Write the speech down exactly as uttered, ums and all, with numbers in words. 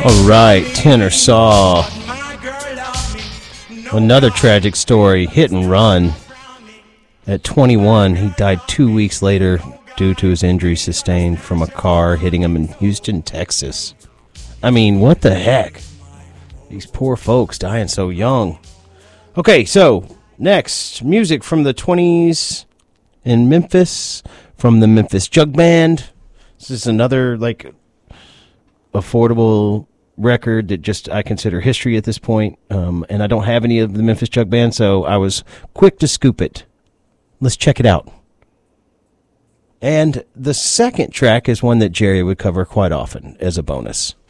All right, Tenor Saw. Another tragic story, hit and run. At twenty-one, he died two weeks later due to his injuries sustained from a car hitting him in Houston, Texas. I mean, what the heck? These poor folks dying so young. Okay, so next, music from the twenties in Memphis, from the Memphis Jug Band. This is another, like, affordable record that just I consider history at this point. Um, and I don't have any of the Memphis Jug Band, so I was quick to scoop it. Let's check it out. And the second track is one that Jerry would cover quite often as a bonus.